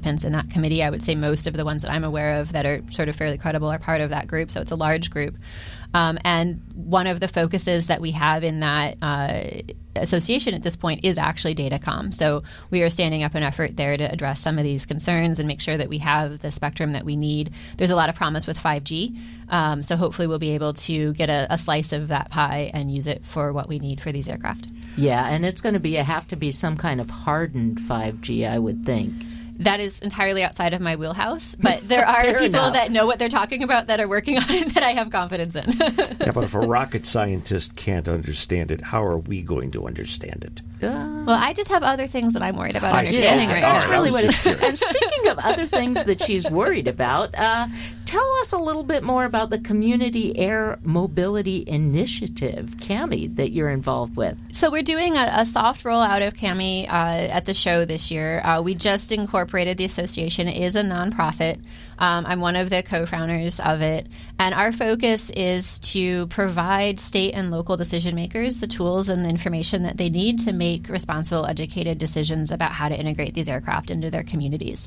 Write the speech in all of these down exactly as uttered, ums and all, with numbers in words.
participants in that committee. I would say most of the ones that I'm aware of that are sort of fairly credible are part of that group, so it's a large group. Um, and one of the focuses that we have in that uh, association at this point is actually Datacom. So we are standing up an effort there to address some of these concerns and make sure that we have the spectrum that we need. There's a lot of promise with five G, um, so hopefully we'll be able to get a, a slice of that pie and use it for what we need for these aircraft. Yeah, and it's going to be have to be some kind of hardened five G, I would think. That is entirely outside of my wheelhouse, but there are people enough. that know what they're talking about that are working on it that I have confidence in. Yeah, but if a rocket scientist can't understand it, how are we going to understand it? Uh, well, I just have other things that I'm worried about I understanding see. right That's now. really what it is. And speaking of other things that she's worried about, uh, tell us a little bit more about the Community Air Mobility Initiative, CAMI, that you're involved with. So we're doing a, a soft rollout of CAMI uh, at the show this year. Uh, we just incorporated the association. It is a nonprofit. Um, I'm one of the co-founders of it. And our focus is to provide state and local decision makers the tools and the information that they need to make responsible, educated decisions about how to integrate these aircraft into their communities.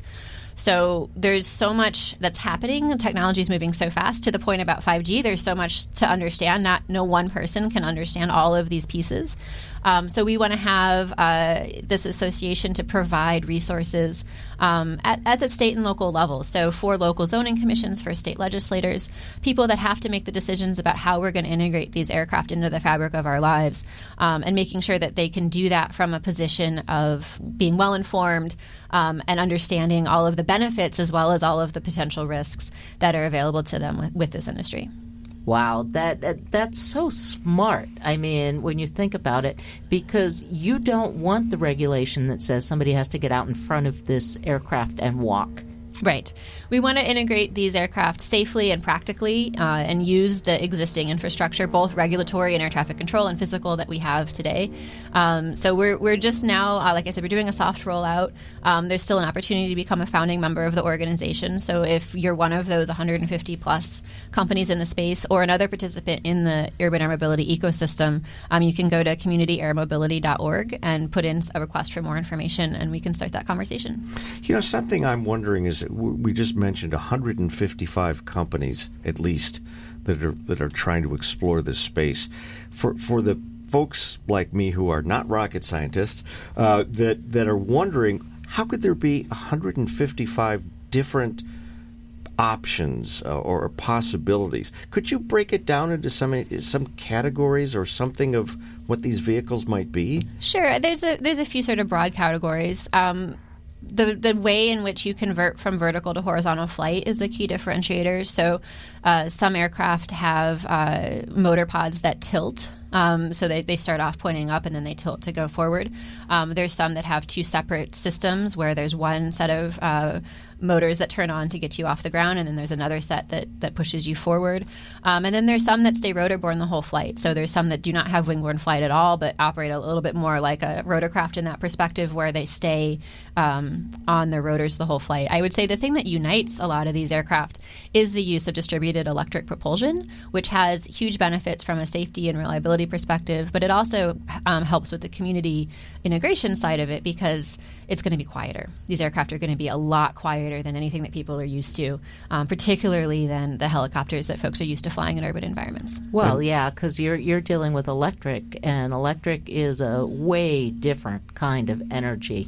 So there's so much that's happening. The technology is moving so fast to the point about five G. There's so much to understand. Not no one person can understand all of these pieces. Um, so we want to have uh, this association to provide resources um, at, at the state and local level. So for local zoning commissions, for state legislators, people that have to make the decisions about how we're going to integrate these aircraft into the fabric of our lives, um, and making sure that they can do that from a position of being well-informed um, and understanding all of the benefits as well as all of the potential risks that are available to them with, with this industry. Wow, that, that that's so smart. I mean, when you think about it, because you don't want the regulation that says somebody has to get out in front of this aircraft and walk. Right. We want to integrate these aircraft safely and practically uh, and use the existing infrastructure, both regulatory and air traffic control and physical, that we have today. Um, so we're we're just now, uh, like I said, we're doing a soft rollout. Um, there's still an opportunity to become a founding member of the organization. So if you're one of those one hundred fifty plus companies in the space or another participant in the urban air mobility ecosystem, um, you can go to community air mobility dot org and put in a request for more information, and we can start that conversation. You know, something I'm wondering is, we just mentioned one hundred fifty-five companies at least that are that are trying to explore this space. For for the folks like me who are not rocket scientists uh, that that are wondering, how could there be one hundred fifty-five different options uh, or possibilities? Could you break it down into some some categories or something of what these vehicles might be? Sure. There's a there's a few sort of broad categories. Um, The the way in which you convert from vertical to horizontal flight is a key differentiator. So uh, some aircraft have uh, motor pods that tilt. Um, so they, they start off pointing up and then they tilt to go forward. Um, there's some that have two separate systems where there's one set of uh, motors that turn on to get you off the ground, and then there's another set that, that pushes you forward. Um, and then there's some that stay rotor-borne the whole flight. So there's some that do not have wing-borne flight at all, but operate a little bit more like a rotorcraft in that perspective, where they stay um, on their rotors the whole flight. I would say the thing that unites a lot of these aircraft is the use of distributed electric propulsion, which has huge benefits from a safety and reliability perspective, but it also um, helps with the community integration side of it because it's going to be quieter. These aircraft are going to be a lot quieter than anything that people are used to, um, particularly than the helicopters that folks are used to flying in urban environments. Well, yeah, because you're you're dealing with electric, and electric is a way different kind of energy.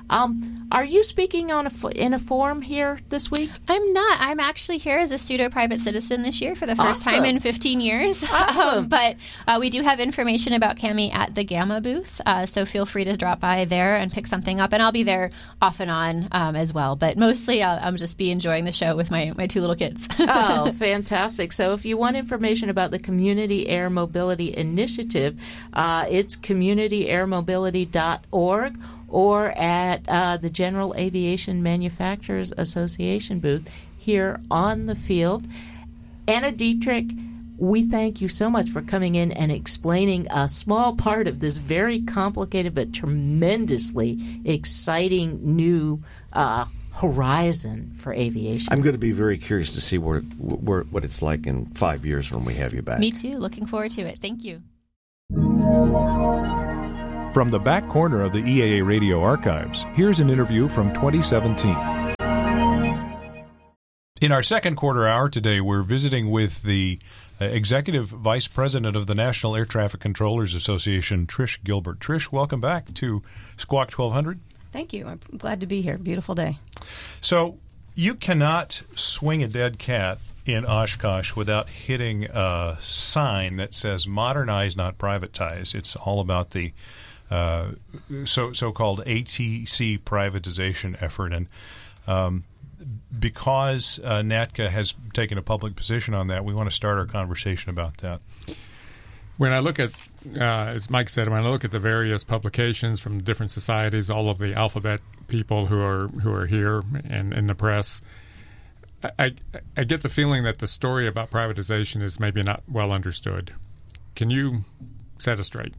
Um, are you speaking on a, in a forum here this week? I'm not. I'm actually here as a pseudo-private citizen this year for the first Awesome. time in fifteen years. Awesome. um, but uh, we do have information about CAMI at the Gamma booth, uh, so feel free to drop by there and pick something up. And I'll be there off and on um, as well. But mostly I'll, I'll just be enjoying the show with my, my two little kids. Oh, fantastic. So if you want information about the Community Air Mobility Initiative, uh, it's community air mobility dot org. Or at uh, the General Aviation Manufacturers Association booth here on the field. Anna Dietrich, we thank you so much for coming in and explaining a small part of this very complicated but tremendously exciting new uh, horizon for aviation. I'm going to be very curious to see where, where, what it's like in five years when we have you back. Me too. Looking forward to it. Thank you. From the back corner of the E A A Radio archives, here's an interview from twenty seventeen. In our second quarter hour today, we're visiting with the uh, Executive Vice President of the National Air Traffic Controllers Association, Trish Gilbert. Trish, welcome back to Squawk twelve hundred. Thank you. I'm glad to be here. Beautiful day. So you cannot swing a dead cat in Oshkosh without hitting a sign that says modernize, not privatize. It's all about the uh, so, so-called A T C privatization effort. And um, because uh, NATCA has taken a public position on that, we want to start our conversation about that. When I look at, uh, as Mike said, when I look at the various publications from different societies, all of the alphabet people who are who are here and in the press, I, I get the feeling that the story about privatization is maybe not well understood. Can you set us straight?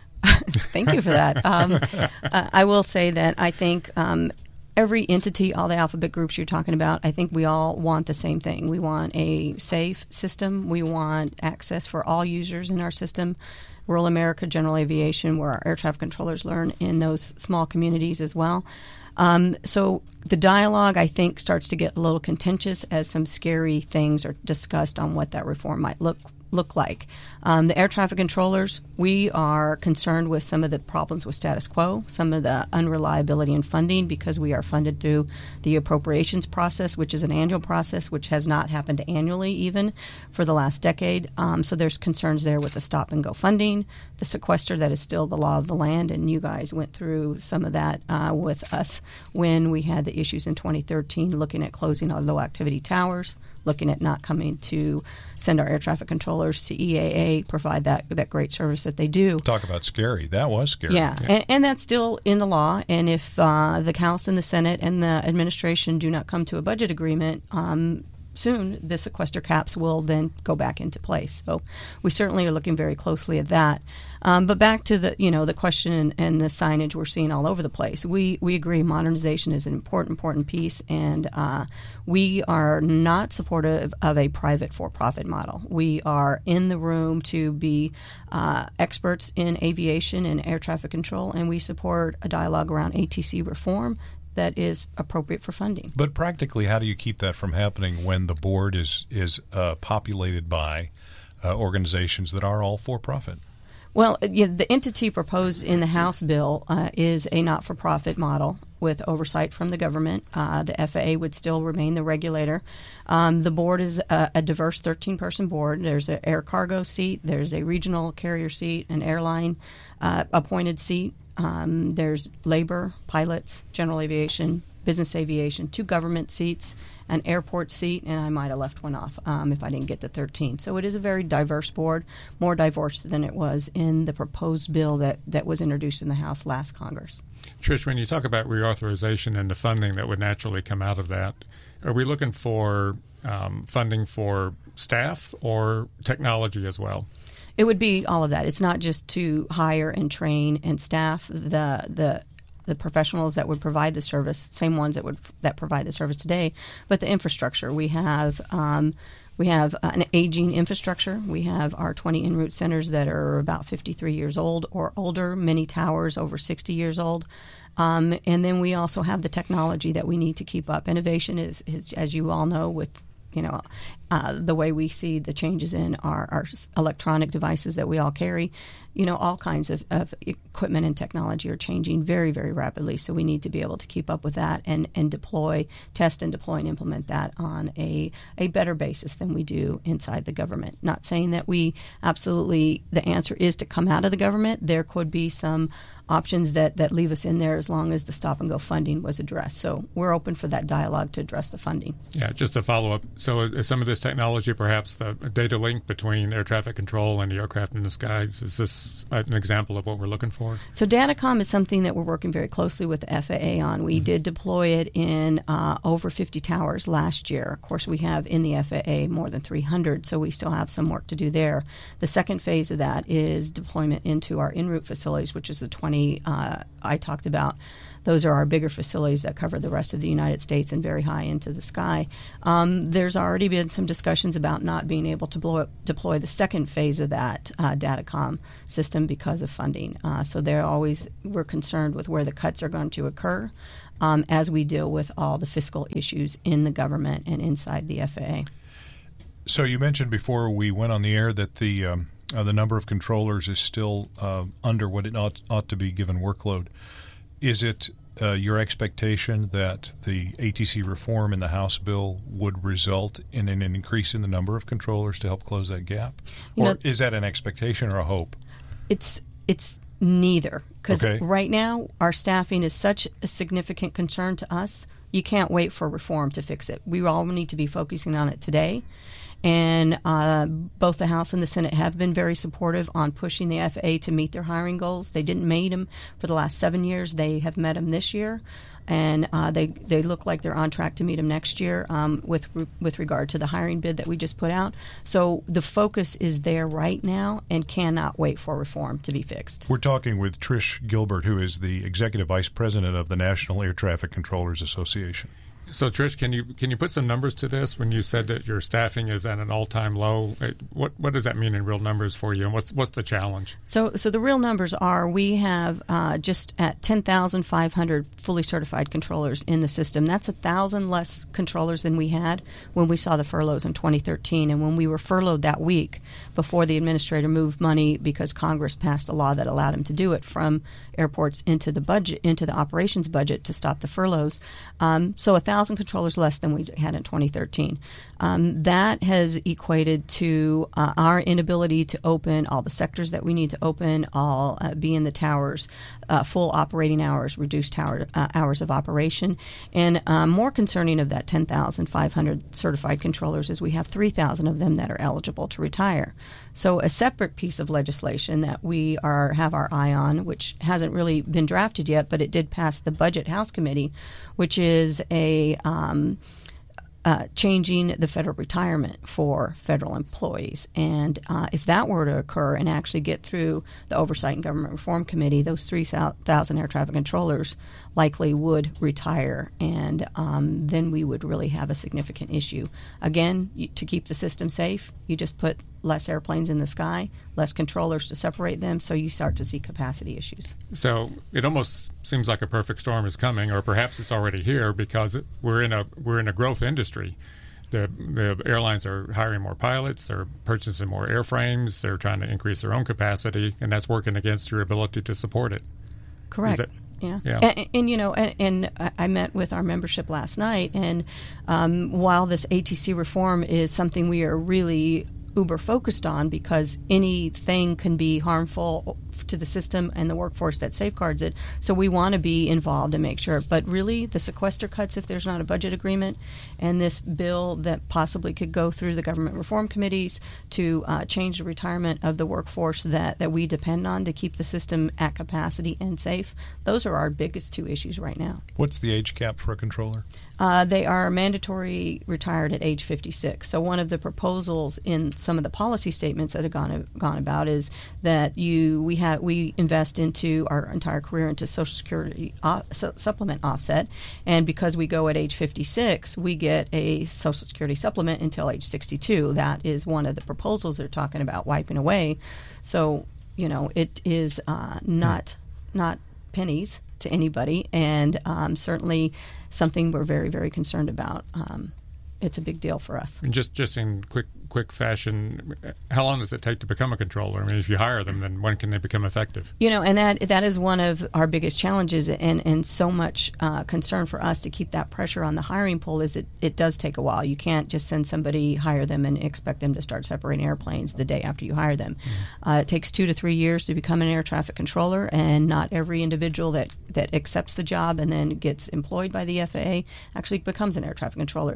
Thank you for that. Um, uh, I will say that I think um, every entity, all the alphabet groups you're talking about, I think we all want the same thing. We want a safe system. We want access for all users in our system. Rural America, General Aviation, where our air traffic controllers learn in those small communities as well. Um, so the dialogue, I think, starts to get a little contentious as some scary things are discussed on what that reform might look look like. Um, the air traffic controllers, we are concerned with some of the problems with status quo, some of the unreliability in funding because we are funded through the appropriations process, which is an annual process, which has not happened annually even for the last decade. Um, so there's concerns there with the stop-and-go funding, the sequester that is still the law of the land, and you guys went through some of that uh, with us when we had the issues in twenty thirteen looking at closing our low-activity towers, looking at not coming to send our air traffic controllers to E A A, provide that that great service that they do. Talk about scary. That was scary. Yeah, yeah. And, and that's still in the law. And if uh, the House and the Senate and the administration do not come to a budget agreement um, soon, the sequester caps will then go back into place. So we certainly are looking very closely at that. Um, but back to the you know the question and, and the signage we're seeing all over the place. We we agree modernization is an important important piece, and uh, we are not supportive of a private for-profit model. We are in the room to be uh, experts in aviation and air traffic control, and we support a dialogue around A T C reform that is appropriate for funding. But practically, how do you keep that from happening when the board is is uh, populated by uh, organizations that are all for-profit? Well, yeah, the entity proposed in the House bill uh, is a not-for-profit model with oversight from the government. Uh, the F A A would still remain the regulator. Um, the board is a, a diverse thirteen-person board. There's an air cargo seat. There's a regional carrier seat, an airline uh, appointed seat. Um, there's labor, pilots, general aviation, business aviation, two government seats, an airport seat, and I might have left one off um, if I didn't get to thirteen. So it is a very diverse board, more diverse than it was in the proposed bill that, that was introduced in the House last Congress. Trish, when you talk about reauthorization and the funding that would naturally come out of that, are we looking for um, funding for staff or technology as well? It would be all of that. It's not just to hire and train and staff the the the professionals that would provide the service, same ones that would that provide the service today, but the infrastructure. We have um, we have an aging infrastructure. We have our twenty en route centers that are about fifty-three years old or older, many towers over sixty years old. Um, and then we also have the technology that we need to keep up. Innovation is, is as you all know, with you know, uh, the way we see the changes in our, our electronic devices that we all carry, you know, all kinds of, of equipment and technology are changing very, very rapidly. So we need to be able to keep up with that and, and deploy, test and deploy and implement that on a, a better basis than we do inside the government. Not saying that we absolutely, the answer is to come out of the government. There could be some options that, that leave us in there as long as the stop-and-go funding was addressed. So we're open for that dialogue to address the funding. Yeah, just to follow up, so is, is some of this technology perhaps the data link between air traffic control and the aircraft in the skies? Is this an example of what we're looking for? So Datacom is something that we're working very closely with the F A A on. We mm-hmm. did deploy it in uh, over fifty towers last year. Of course, we have in the F A A more than three hundred, so we still have some work to do there. The second phase of that is deployment into our en route facilities, which is the twenty uh, I talked about. those are our bigger facilities that cover the rest of the United States and very high into the sky. Um, there's already been some discussions about not being able to blow up, deploy the second phase of that uh, Datacom system because of funding. Uh, so they're always we're concerned with where the cuts are going to occur um, as we deal with all the fiscal issues in the government and inside the F A A. So you mentioned before we went on the air that the um, uh, the number of controllers is still uh, under what it ought, ought to be given workload. Is it uh, your expectation that the A T C reform in the House bill would result in an increase in the number of controllers to help close that gap? You or know, is that an expectation or a hope? It's it's neither, because Okay. right now our staffing is such a significant concern to us. You can't wait for reform to fix it. We all need to be focusing on it today. And uh, both the House and the Senate have been very supportive on pushing the F A A to meet their hiring goals. They didn't meet them for the last seven years. They have met them this year. And uh, they they look like they're on track to meet them next year um, with with regard to the hiring bid that we just put out. So the focus is there right now and cannot wait for reform to be fixed. We're talking with Trish Gilbert, who is the Executive Vice President of the National Air Traffic Controllers Association. So, Trish, can you can you put some numbers to this? When you said that your staffing is at an all-time low, it- what what does that mean in real numbers for you, and what's what's the challenge? So, so the real numbers are we have uh, just at ten thousand five hundred fully certified controllers in the system. That's a thousand less controllers than we had when we saw the furloughs in twenty thirteen, and when we were furloughed that week before the administrator moved money because Congress passed a law that allowed him to do it from airports into the budget, into the operations budget to stop the furloughs. Um, so a thousand controllers less than we had in twenty thirteen. Um, that has equated to uh, our inability to open all the sectors that we need to open, all uh, be in the towers, uh, full operating hours, reduced tower uh, hours of operation. And um, more concerning of that ten thousand five hundred certified controllers is we have three thousand of them that are eligible to retire. So a separate piece of legislation that we are have our eye on, which hasn't really been drafted yet, but it did pass the Budget House Committee, which is a um, uh, changing the federal retirement for federal employees. And uh, if that were to occur and actually get through the Oversight and Government Reform Committee, those three thousand air traffic controllers likely would retire, and um, then we would really have a significant issue. Again, you, to keep the system safe, you just put less airplanes in the sky, less controllers to separate them, so you start to see capacity issues. So it almost seems like a perfect storm is coming, or perhaps it's already here, because it, we're in a we're in a growth industry. The the airlines are hiring more pilots, they're purchasing more airframes, they're trying to increase their own capacity, and that's working against your ability to support it. Correct. Is it- Yeah, Yeah. And, and you know, and, and I- I met with our membership last night, and um, while this A T C reform is something we are really uber focused on, because anything can be harmful to the system and the workforce that safeguards it, so we want to be involved and make sure. But really, the sequester cuts, if there's not a budget agreement, and this bill that possibly could go through the government reform committees to uh, change the retirement of the workforce that, that we depend on to keep the system at capacity and safe, those are our biggest two issues right now. What's the age cap for a controller? Uh, they are mandatory retired at age fifty-six. So one of the proposals in some of the policy statements that have gone gone about is that you we have we invest into our entire career into Social Security uh, su- supplement offset, and because we go at age fifty-six, we get a Social Security supplement until age sixty-two. That is one of the proposals they're talking about wiping away. So you know it is uh, not not pennies to anybody, and um, certainly something we're very, very concerned about. Um, it's a big deal for us. And just, just in quick quick fashion, how long does it take to become a controller? I mean, if you hire them, then when can they become effective? You know, and that that is one of our biggest challenges, and, and so much uh, concern for us to keep that pressure on the hiring pool is it, it does take a while. You can't just send somebody, hire them, and expect them to start separating airplanes the day after you hire them. Mm-hmm. Uh, it takes two to three years to become an air traffic controller, and not every individual that, that accepts the job and then gets employed by the F A A actually becomes an air traffic controller. It is still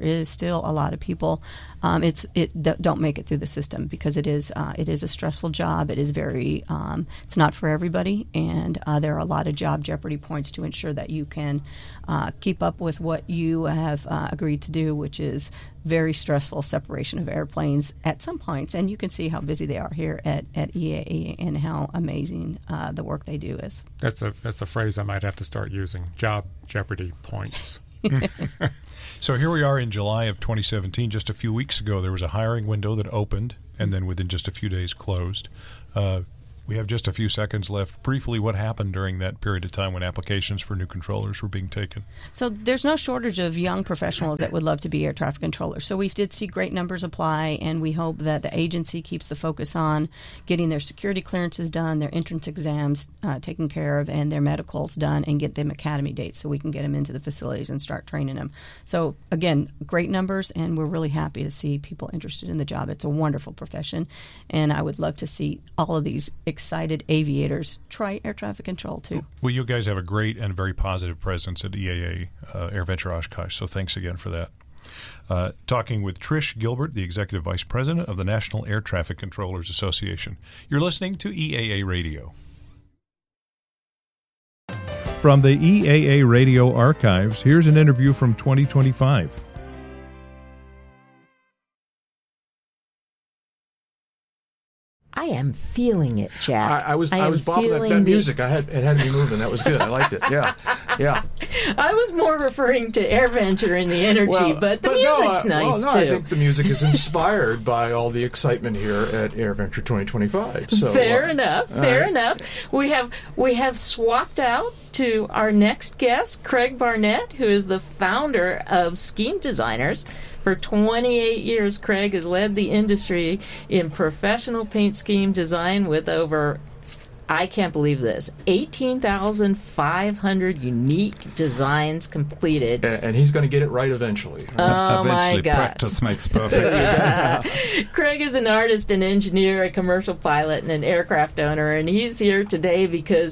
still a lot of people um, it's it d- don't make it through the system because it is uh, it is a stressful job. It is very um, it's not for everybody, and uh, there are a lot of job jeopardy points to ensure that you can uh, keep up with what you have uh, agreed to do, which is very stressful separation of airplanes at some points. And you can see how busy they are here at, at E A E and how amazing uh, the work they do is. That's a that's a phrase I might have to start using. Job jeopardy points. So here we are in July of twenty seventeen. Just a few weeks ago, there was a hiring window that opened and then within just a few days closed. Uh, we have just a few seconds left. Briefly, what happened during that period of time when applications for new controllers were being taken? So there's no shortage of young professionals that would love to be air traffic controllers. So we did see great numbers apply, and we hope that the agency keeps the focus on getting their security clearances done, their entrance exams uh, taken care of, and their medicals done, and get them academy dates so we can get them into the facilities and start training them. So again, great numbers, and we're really happy to see people interested in the job. It's a wonderful profession, and I would love to see all of these excited aviators try air traffic control too. Well, you guys have a great and very positive presence at E A A, uh, AirVenture Oshkosh, so thanks again for that. Uh, talking with Trish Gilbert, the Executive Vice President of the National Air Traffic Controllers Association. You're listening to E A A Radio. From the E A A Radio archives, here's an interview from twenty twenty-five. I am feeling it, Jack. I, I was I, I was bopping that, that the... music. I had it had me moving. That was good. I liked it. Yeah, yeah. I was more referring to AirVenture and the energy, well, but the but music's no, I, nice well, no, too. I think the music is inspired by all the excitement here at AirVenture twenty twenty-five. So, fair uh, enough. Fair right. enough. We have we have swapped out to our next guest, Craig Barnett, who is the founder of Scheme Designers. For twenty-eight years, Craig has led the industry in professional paint scheme design with over, I can't believe this, eighteen thousand five hundred unique designs completed. And, and he's going to get it right eventually. Right? Oh, Eventually, my gosh. practice makes perfect. Craig is an artist, an engineer, a commercial pilot, and an aircraft owner, and he's here today because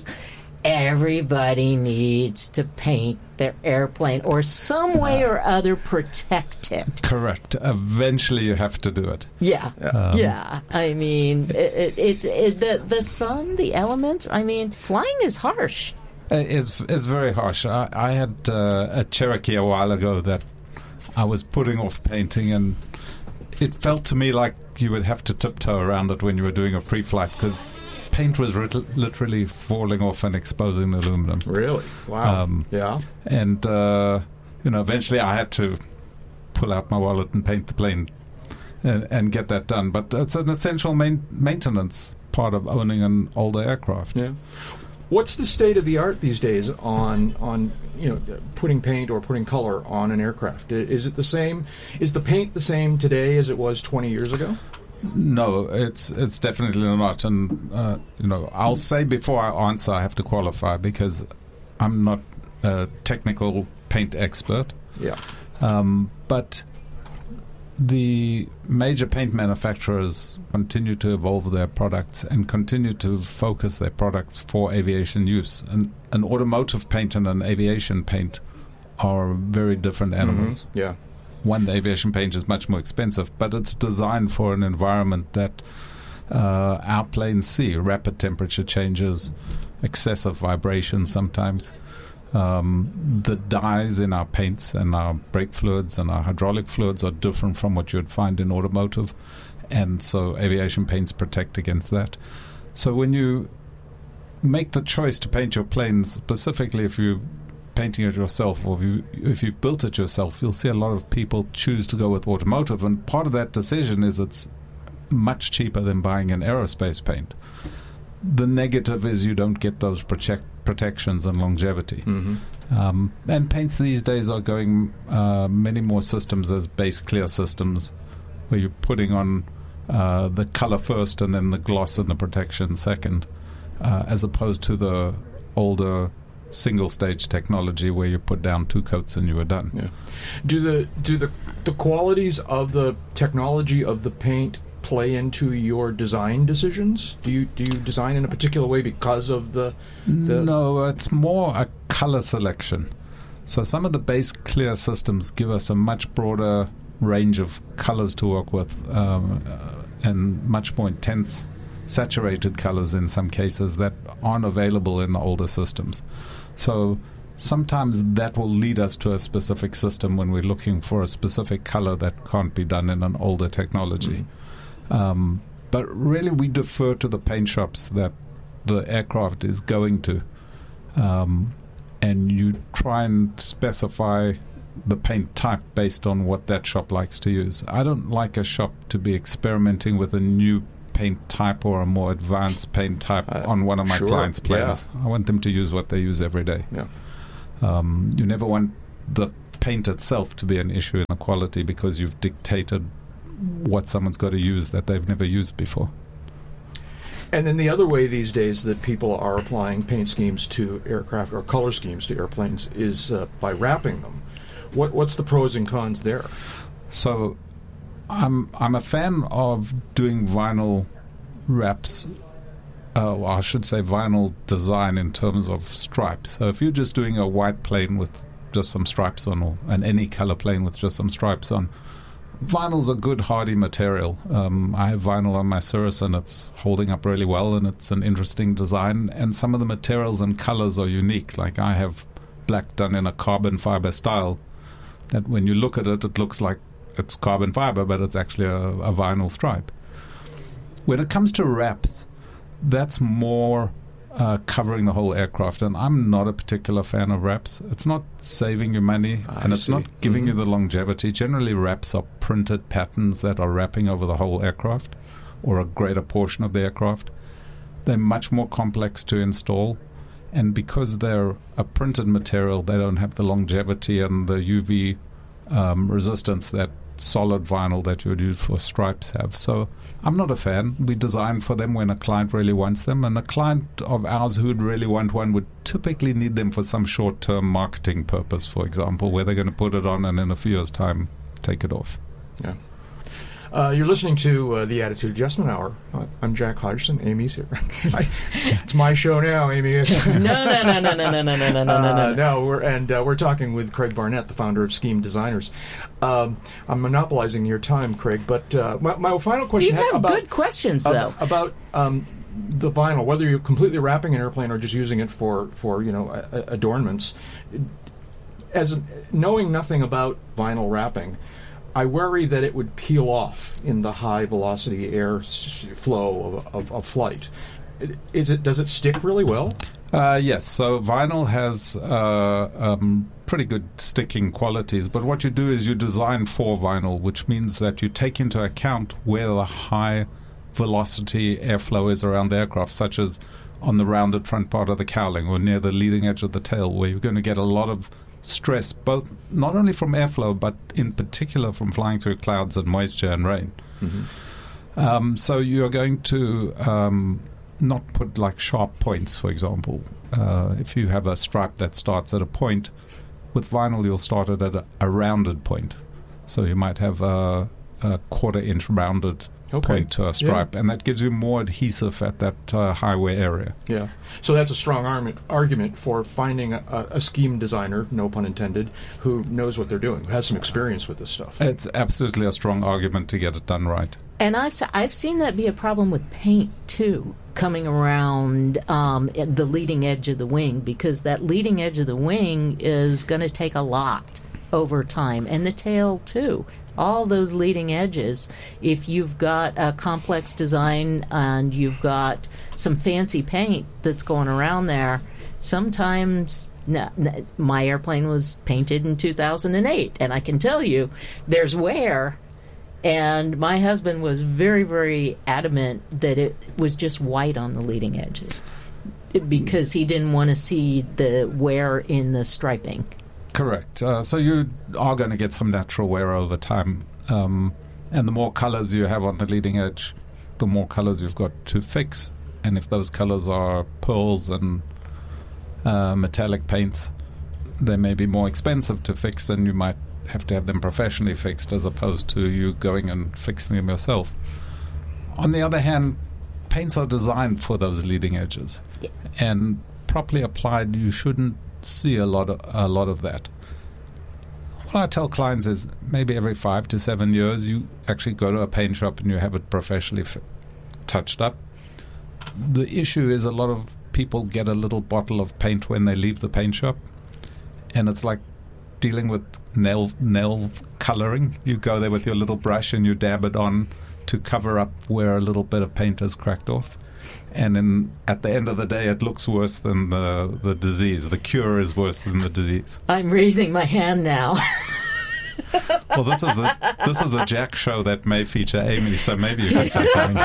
everybody needs to paint their airplane or some way or other protect it. Correct. Eventually, you have to do it. Yeah, Um, yeah. I mean, it, it, it, the the sun, the elements. I mean, flying is harsh. It's it's very harsh. I, I had uh, a Cherokee a while ago that I was putting off painting, and it felt to me like you would have to tiptoe around it when you were doing a pre-flight because paint was rit- literally falling off and exposing the aluminum. Really? Wow. Um, yeah. And, uh, you know, eventually I had to pull out my wallet and paint the plane and, and get that done. But it's an essential main- maintenance part of owning an older aircraft. Yeah. What's the state of the art these days on on you know putting paint or putting color on an aircraft? Is it the same? Is the paint the same today as it was twenty years ago? No, it's it's definitely not. And, uh, you know, I'll say before I answer, I have to qualify because I'm not a technical paint expert. Yeah. Um, but the major paint manufacturers continue to evolve their products and continue to focus their products for aviation use. And an automotive paint and an aviation paint are very different animals. Mm-hmm. Yeah. One, the aviation paint is much more expensive, but it's designed for an environment that uh, our planes see. Rapid temperature changes, excessive vibration sometimes. Um, the dyes in our paints and our brake fluids and our hydraulic fluids are different from what you'd find in automotive, and so aviation paints protect against that. So when you make the choice to paint your plane, specifically if you're painting it yourself or if, you, if you've built it yourself, you'll see a lot of people choose to go with automotive, and part of that decision is it's much cheaper than buying an aerospace paint. The negative is you don't get those protect, protections and longevity. Mm-hmm. Um, and paints these days are going uh, many more systems as base clear systems, where you're putting on uh, the color first and then the gloss and the protection second, uh, as opposed to the older single stage technology where you put down two coats and you were done. Yeah. Do the do the the qualities of the technology of the paint play into your design decisions? Do you do you design in a particular way because of the, the No, it's more a color selection. So some of the base clear systems give us a much broader range of colors to work with, um, uh, and much more intense saturated colors in some cases that aren't available in the older systems. So sometimes that will lead us to a specific system when we're looking for a specific color that can't be done in an older technology. Mm-hmm. Um, but really we defer to the paint shops that the aircraft is going to. Um, and you try and specify the paint type based on what that shop likes to use. I don't like a shop to be experimenting with a new paint type or a more advanced paint type uh, on one of my sure, clients' planes. Yeah. I want them to use what they use every day. Yeah. Um, you never want the paint itself to be an issue in the quality because you've dictated what someone's got to use that they've never used before. And then the other way these days that people are applying paint schemes to aircraft or color schemes to airplanes is uh, by wrapping them. What what's the pros and cons there? So I'm I'm a fan of doing vinyl wraps, uh, well, I should say vinyl design in terms of stripes. So if you're just doing a white plane with just some stripes on, or an any color plane with just some stripes on, vinyl's a good hardy material. Um, I have vinyl on my Cirrus and it's holding up really well and it's an interesting design, and some of the materials and colors are unique. Like I have black done in a carbon fiber style that when you look at it, it looks like it's carbon fiber, but it's actually a, a vinyl stripe. When it comes to wraps, that's more uh, covering the whole aircraft, and I'm not a particular fan of wraps. It's not saving you money, I and it's see. not giving mm-hmm. you the longevity. Generally, wraps are printed patterns that are wrapping over the whole aircraft or a greater portion of the aircraft. They're much more complex to install, and because they're a printed material, they don't have the longevity and the U V um, resistance that solid vinyl that you would use for stripes have. So I'm not a fan. We design for them when a client really wants them, and a client of ours who would really want one would typically need them for some short-term marketing purpose, for example, where they're going to put it on and in a few years' time take it off. Yeah. Uh, you're listening to uh, the Attitude Adjustment Hour. Uh, I'm Jack Hodgson. Amy's here. I, it's my show now, Amy. It's no, no, no, no, no, no, no, no, no, no, uh, no. No, we're and uh, we're talking with Craig Barnett, the founder of Scheme Designers. Um, I'm monopolizing your time, Craig. But uh, my, my final question You have about, good questions, though. About, about um, the vinyl, whether you're completely wrapping an airplane or just using it for for you know a, a adornments. As a, knowing nothing about vinyl wrapping, I worry that it would peel off in the high velocity air s- flow of, of, of flight. Is it? Does it stick really well? Uh, yes. So vinyl has uh, um, pretty good sticking qualities, but what you do is you design for vinyl, which means that you take into account where the high velocity airflow is around the aircraft, such as on the rounded front part of the cowling or near the leading edge of the tail, where you're going to get a lot of stress, both not only from airflow, but in particular from flying through clouds and moisture and rain. Mm-hmm. Um, so you're going to um, not put like sharp points, for example. Uh, if you have a stripe that starts at a point, with vinyl you'll start it at a, a rounded point. So you might have a, a quarter inch rounded okay. point to a stripe, yeah. and that gives you more adhesive at that uh, highway area. Yeah. So that's a strong argument, argument for finding a, a scheme designer, no pun intended, who knows what they're doing, who has some experience with this stuff. It's absolutely a strong argument to get it done right. And I've I've seen that be a problem with paint too, coming around um, at the leading edge of the wing, because that leading edge of the wing is going to take a lot over time, and the tail too. All those leading edges, if you've got a complex design and you've got some fancy paint that's going around there, sometimes no, no, my airplane was painted in two thousand eight, and I can tell you there's wear. And my husband was very, very adamant that it was just white on the leading edges because he didn't want to see the wear in the striping. Correct. Uh, so you are going to get some natural wear over time. Um, and the more colors you have on the leading edge, the more colors you've got to fix. And if those colors are pearls and uh, metallic paints, they may be more expensive to fix, and you might have to have them professionally fixed as opposed to you going and fixing them yourself. On the other hand, paints are designed for those leading edges. Yeah. And properly applied, you shouldn't see a lot of, a lot of that. What what I tell clients is maybe every five to seven years you actually go to a paint shop and you have it professionally f- touched up. The issue is a lot of people get a little bottle of paint when they leave the paint shop, and it's like dealing with nail nail coloring. You go there with your little brush and you dab it on to cover up where a little bit of paint has cracked off. And then at the end of the day, it looks worse than the, the disease. The cure is worse than the disease. I'm raising my hand now. Well, this is the this is a Jack show that may feature Amy, so maybe you can say something.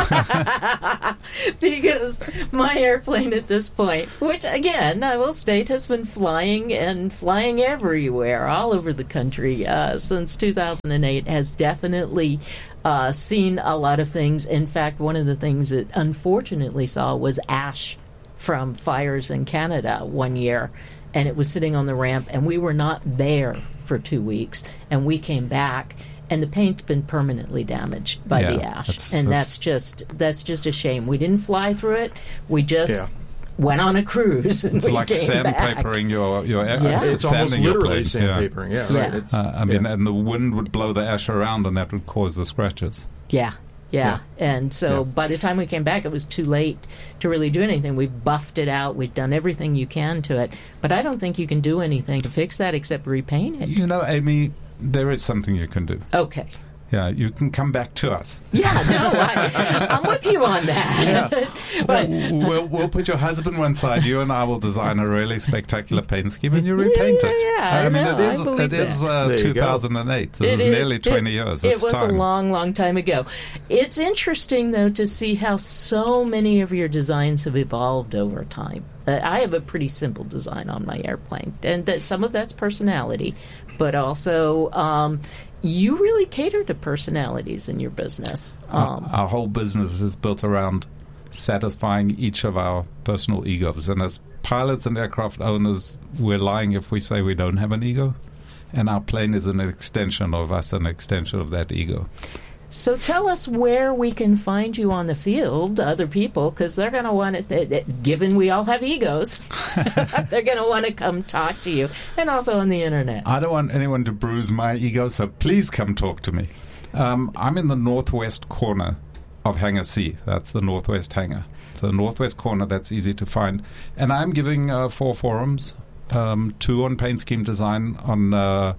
Because my airplane at this point, which again I will state has been flying and flying everywhere, all over the country uh, since two thousand eight, has definitely uh, seen a lot of things. In fact, one of the things it unfortunately saw was ash from fires in Canada one year, and it was sitting on the ramp, and we were not there for two weeks, and we came back, and the paint's been permanently damaged by Yeah, the ash, that's- and that's- that's just that's just a shame. We didn't fly through it; we just Yeah. went on a cruise, and It's we like came back. sandpapering your your air. Yeah. uh, It's almost sanding your literally plane. Yeah. sandpapering. Yeah, Yeah. right. It's, Uh, I mean, yeah. and the wind would blow the ash around, and that would cause the scratches. Yeah, yeah. And so Yeah. by the time we came back, it was too late to really do anything. We've buffed it out. We've done everything you can to it. But I don't think you can do anything to fix that except repaint it. You know, Amy, there is something you can do. Okay. Yeah, you can come back to us. Yeah, no, I, I'm with you on that. But we'll, we'll put your husband one side. You and I will design a really spectacular paint scheme, and you repaint Yeah, it. yeah, yeah, I mean, I it know, I is believe it is uh, There you go. two thousand eight. This It is is- nearly twenty it- years. It It's was time. a long, long time ago. It's interesting, though, to see how so many of your designs have evolved over time. Uh, I have a pretty simple design on my airplane, and that some of that's personality, but also um, you really cater to personalities in your business. Um, our, our whole business is built around satisfying each of our personal egos. And as pilots and aircraft owners, we're lying if we say we don't have an ego. And our plane is an extension of us, an extension of that ego. So tell us where we can find you on the field, other people, because they're going to want it, th- th- given we all have egos, they're going to want to come talk to you, and also on the internet. I don't want anyone to bruise my ego, so please come talk to me. Um, I'm in the northwest corner of Hangar C. That's the northwest hangar. So northwest corner, that's easy to find. And I'm giving uh, four forums, um, two on paint scheme design on... Uh,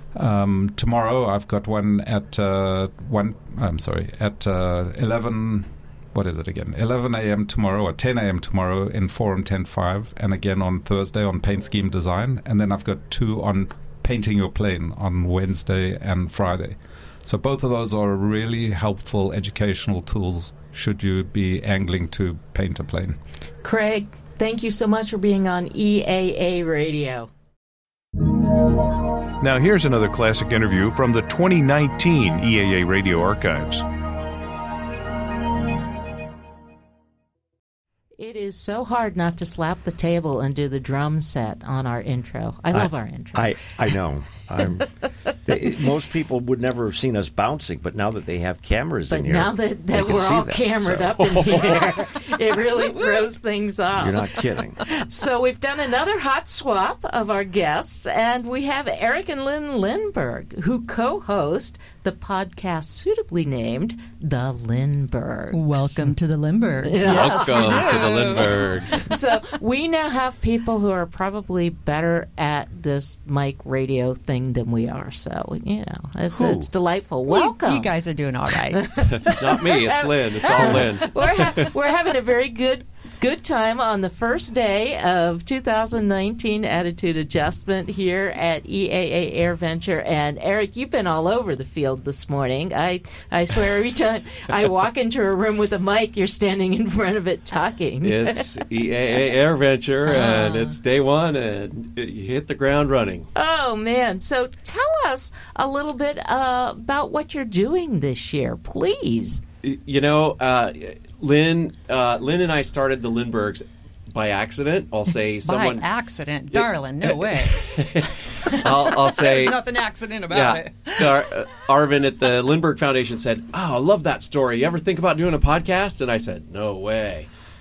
Um, tomorrow I've got one at uh, one. I'm sorry, at uh, eleven. What is it again? eleven a.m. tomorrow or ten a.m. tomorrow in Forum ten five, and again on Thursday on paint scheme design, and then I've got two on painting your plane on Wednesday and Friday. So both of those are really helpful educational tools should you be angling to paint a plane. Craig, thank you so much for being on E A A Radio. Now here's another classic interview from the twenty nineteen E A A Radio Archives. It is so hard not to slap the table and do the drum set on our intro. I love I, our intro. I, I know. I'm, they, most people would never have seen us bouncing, but now that they have cameras but in here, now that, they that can we're see all that, camered so. up in here, it really throws things off. You're not kidding. So we've done another hot swap of our guests, and we have Eric and Lynn Lindberg, who co-host the podcast suitably named The Lindbergs. Welcome to the Lindberghs. Yes, we Welcome do. to the Lindberghs. So we now have people who are probably better at this mic radio thing than we are. So, you know, it's, Who? it's delightful. You- Welcome. You, guys are doing all right. Not me. It's Lynn. It's all Lynn. we're, ha- we're having a very good good time on the first day of two thousand nineteen Attitude Adjustment here at E A A Air Venture. And Eric, you've been all over the field this morning. I, I swear every time I walk into a room with a mic, you're standing in front of it talking. It's E A A Air Venture, and Ah. it's day one, and you hit the ground running. Oh, man. So tell us a little bit uh, about what you're doing this year, please. Y- You know, uh, Lynn, uh, Lynn and I started the Lindberghs by accident. I'll say someone. By accident. Darling, no way. I'll, I'll say. There's nothing accident about Yeah, it. Ar- uh, Arvin at the Lindbergh Foundation said, "Oh, I love that story. You ever think about doing a podcast?" And I said, "No way."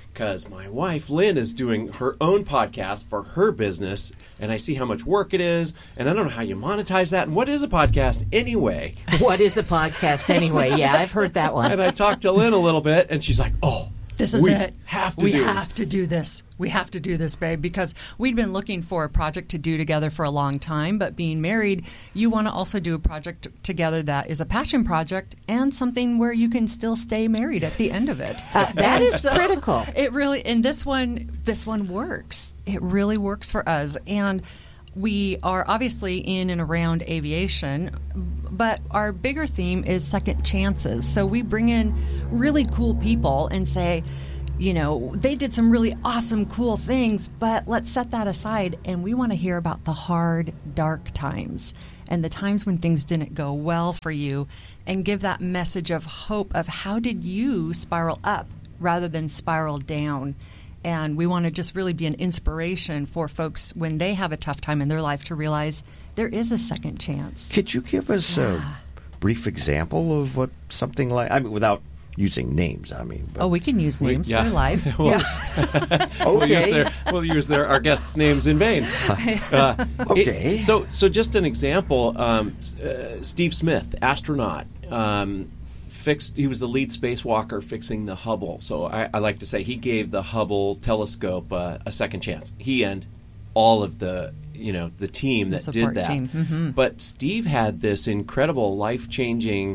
because my wife Lynn is doing her own podcast for her business, and I see how much work it is, and I don't know how you monetize that. And what is a podcast anyway? What is a podcast anyway? Yeah, I've heard that one. And I talked to Lynn a little bit, and she's like, "Oh, This is we it. Have to we do have to do this. We have to do this, babe, because we'd been looking for a project to do together for a long time. But being married, you want to also do a project together that is a passion project and something where you can still stay married at the end of it. Uh, that is So critical. It really, and this one, this one works. It really works for us, and we are obviously in and around aviation, but our bigger theme is second chances. So we bring in really cool people and say, you know, they did some really awesome, cool things, but let's set that aside, and we want to hear about the hard, dark times and the times when things didn't go well for you, and give that message of hope of how did you spiral up rather than spiral down. And we want to just really be an inspiration for folks when they have a tough time in their life to realize there is a second chance. Could you give us Yeah. a brief example of what something like, I mean, without using names, I mean. But Oh, we can use We- names. yeah. They're live. Well, yeah. We'll use Okay. their we'll use their our guests' names in vain. Uh, Okay. it- so so just an example. Um, s- uh, Steve Smith, astronaut, um, fixed. He was the lead spacewalker fixing the Hubble. So I, I like to say he gave the Hubble telescope uh, a second chance. He and all of the you know the team The that did support that. team. Mhm. But Steve had this incredible life changing.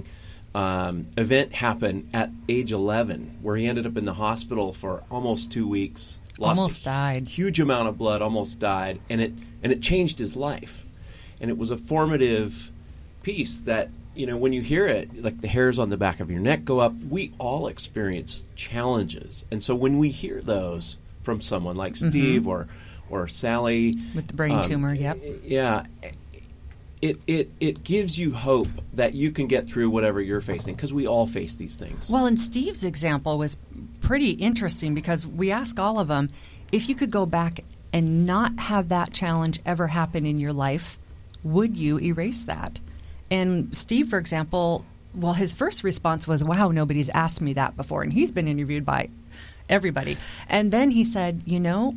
Um, event happened at age eleven, where he ended up in the hospital for almost two weeks. Lost Almost a died. Huge amount of blood, almost died, and it and it changed his life. And it was a formative piece that you know when you hear it, like the hairs on the back of your neck go up. We all experience challenges, and so when we hear those from someone like Steve or or Sally With the brain um, tumor, yep. yeah. It, it, it gives you hope that you can get through whatever you're facing, because we all face these things. Well, and Steve's example was pretty interesting because we ask all of them, if you could go back and not have that challenge ever happen in your life, would you erase that? And Steve, for example, well, his first response was, wow, nobody's asked me that before. And he's been interviewed by everybody. And then he said, you know,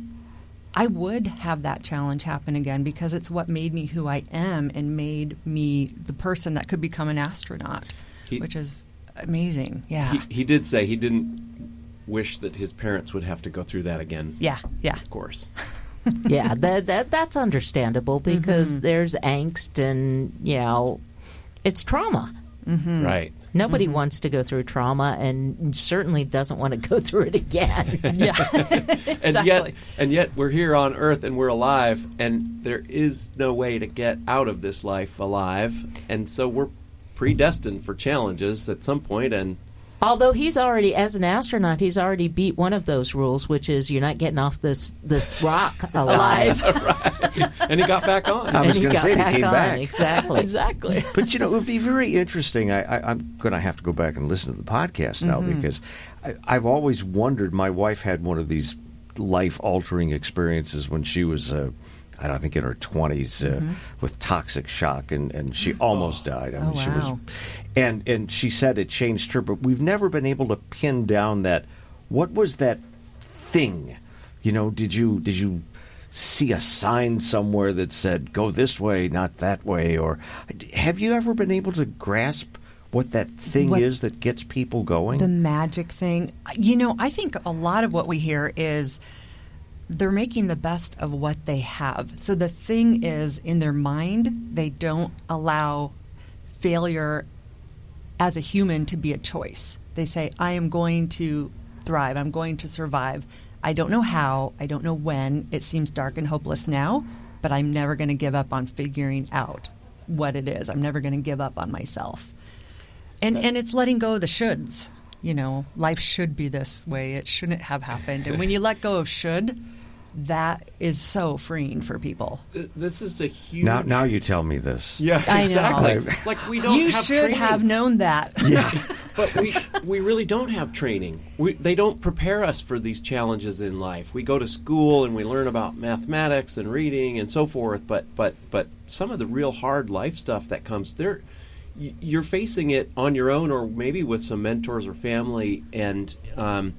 I would have that challenge happen again because it's what made me who I am and made me the person that could become an astronaut, He- which is amazing. Yeah. he, he did say he didn't wish that his parents would have to go through that again. yeah. Yeah. Of course. Yeah, that, that that's understandable because Mm-hmm. there's angst and, you know, it's trauma. Mm-hmm. Right. Nobody wants to go through trauma and certainly doesn't want to go through it again. Yeah. And yet, and yet we're here on Earth and we're alive, and there is no way to get out of this life alive, and so we're predestined for challenges at some point. And Although he's already, as an astronaut, he's already beat one of those rules, which is you're not getting off this this rock alive. and he got back on. I was And he going to got say, he back came on. back. Exactly. Exactly. But, you know, it would be very interesting. I, I, I'm going to have to go back and listen to the podcast now because I, I've always wondered. My wife had one of these life-altering experiences when she was, uh, I don't think, in her twenties uh, with toxic shock, and, and she almost died. I mean, Oh, she was, wow. and and she said it changed her. But we've never been able to pin down that. What was that thing? You know, did you did you see a sign somewhere that said go this way, not that way? Or have you ever been able to grasp what that thing What- is that gets people going? The magic thing. You know, I think a lot of what we hear is they're making the best of what they have. So the thing is, in their mind, they don't allow failure as a human to be a choice. They say, I am going to thrive. I'm going to survive. I don't know how. I don't know when. It seems dark and hopeless now, but I'm never going to give up on figuring out what it is. I'm never going to give up on myself. And and it's letting go of the shoulds. You know, life should be this way. It shouldn't have happened. And when you let go of should, that is so freeing for people. This is a huge. now, now you tell me this. Yeah, I know. exactly. Like we don't. You have should training. have known that. Yeah. But we we really don't have training. We, they don't prepare us for these challenges in life. We go to school and we learn about mathematics and reading and so forth. But but but some of the real hard life stuff that comes there, y- you're facing it on your own or maybe with some mentors or family. And um,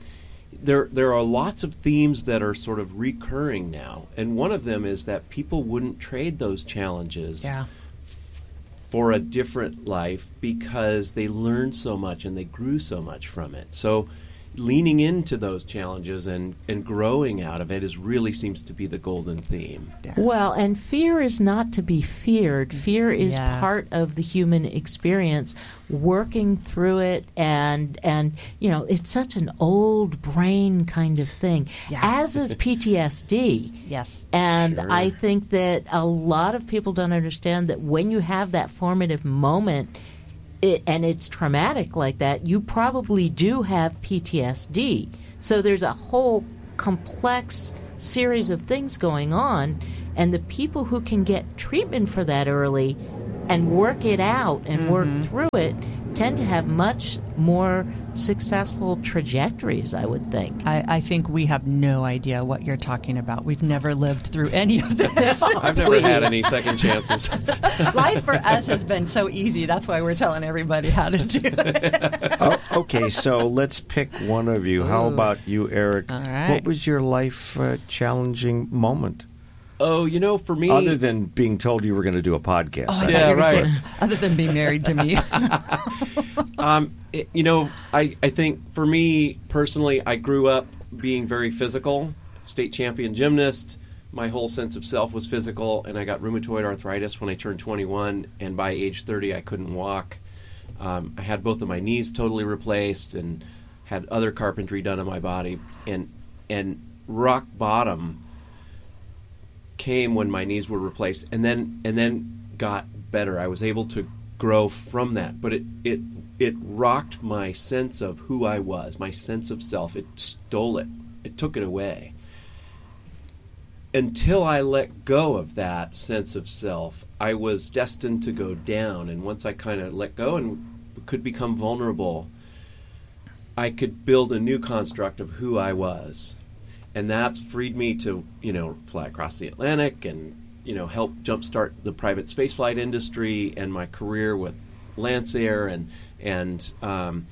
there there are lots of themes that are sort of recurring now, and one of them is that people wouldn't trade those challenges Yeah. f- for a different life because they learned so much and they grew so much from it. So leaning into those challenges and, and growing out of it is really seems to be the golden theme. Well, and fear is not to be feared. Fear is Yeah. part of the human experience. Working through it, and and you know, it's such an old brain kind of thing. Yeah. As is P T S D. Yes. And Sure. I think that a lot of people don't understand that when you have that formative moment, it, and it's traumatic like that, you probably do have P T S D. So there's a whole complex series of things going on, and the people who can get treatment for that early and work it out and Mm-hmm. work through it tend to have much more successful trajectories, I would think. I, I think we have no idea what you're talking about. We've never lived through any of this. I've never had any second chances. Life for us has been so easy. That's why we're telling everybody how to do it. Oh, okay, so let's pick one of you. How Ooh. about you, Eric? All right. What was your life uh, challenging moment? Oh, you know, for me, Other than being told you were going to do a podcast. Oh, I thought Yeah, you were gonna right. say, other than being married to me. Um, it- you know, I, I think for me personally, I grew up being very physical, state champion gymnast. My whole sense of self was physical, and I got rheumatoid arthritis when I turned twenty-one, and by age thirty, I couldn't walk. Um, I had both of my knees totally replaced and had other carpentry done on my body, and and rock bottom came when my knees were replaced, and then and then got better. I was able to grow from that, but it it it rocked my sense of who I was, my sense of self. It stole it. It took it away. Until I let go of that sense of self, I was destined to go down. And once I kind of let go and could become vulnerable, I could build a new construct of who I was. And that's freed me to, you know, fly across the Atlantic and, you know, help jumpstart the private spaceflight industry and my career with Lancair and and um,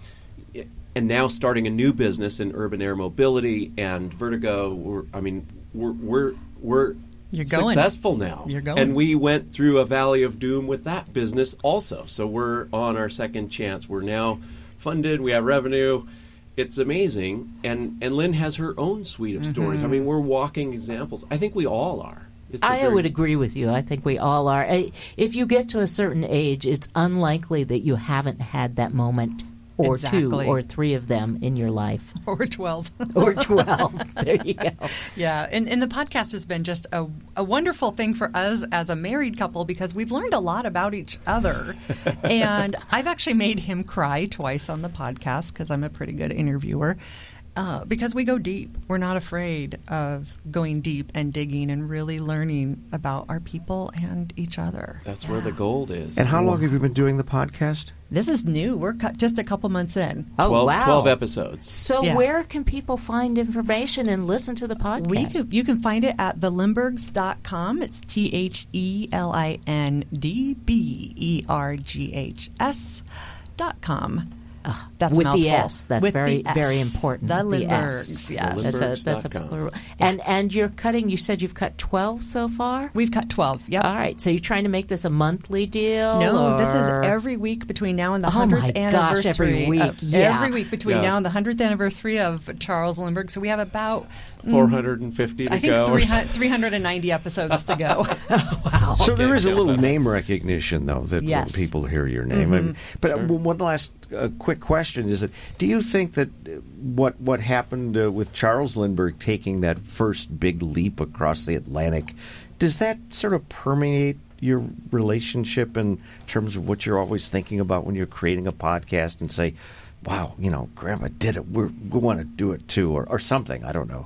and now starting a new business in urban air mobility and Vertigo. We're, I mean, we're we're we're You're going. successful now. You're going. And we went through a valley of doom with that business also. So we're on our second chance. We're now funded. We have revenue. It's amazing, and and Lynn has her own suite of stories. I mean, we're walking examples. I think we all are. It's a I very- would agree with you. I think we all are. I- If you get to a certain age, it's unlikely that you haven't had that moment or Exactly. two or three of them in your life. Or twelve. Or twelve. There you go. Yeah, and, and the podcast has been just a, a wonderful thing for us as a married couple because we've learned a lot about each other. And I've actually made him cry twice on the podcast because I'm a pretty good interviewer. Uh, because we go deep. We're not afraid of going deep and digging and really learning about our people and each other. That's where the gold is. And how long have you been doing the podcast? This is new. We're cu- just a couple months in. Oh, twelve, wow. twelve episodes. So Yeah. where can people find information and listen to the podcast? We can, you can find it at the limburgs dot com. It's T H E L I N D B E R G H S dot com. That's with a the mouthful. S. That's With very, the S. very important. The S. Limburgs, yes. The That's a, that's a Limburgs dot com. plural. And, and you're cutting, you said you've cut twelve so far? We've cut twelve. Yep. All right. So you're trying to make this a monthly deal? No, this is or- every week between now and the Oh, hundredth my gosh, anniversary. every week, of- yeah. Every week between Yeah. now and the hundredth anniversary of Charles Lindbergh. So we have about four hundred fifty to I think go. or three something. three hundred ninety episodes to go. Wow. So there Okay, is a yeah. little name recognition, though, that when Yes. people hear your name. And- but uh, one last uh, quick question is: that do you think that uh, what what happened uh, with Charles Lindbergh taking that first big leap across the Atlantic, does that sort of permeate your relationship in terms of what you're always thinking about when you're creating a podcast and say, "Wow, you know, Grandma did it. We're, we want to do it too," or, or something? I don't know.